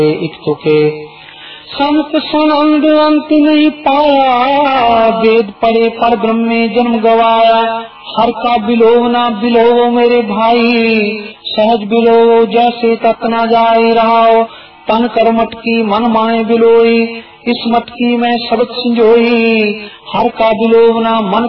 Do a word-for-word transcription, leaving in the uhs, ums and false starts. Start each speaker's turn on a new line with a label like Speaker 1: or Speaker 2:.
Speaker 1: एक तुके संत सुनंद अंत नहीं पाया, वेद पढ़े पर ब्रह्म में जन्म गवाया। हर का बिलोव ना बिलोवो मेरे भाई, सहज बिलोवो जैसे तक न जाए रहाओ। तन कर मटकी मन माए बिलोई, इस मटकी में सबक संजोई। हर का बिलोव ना मन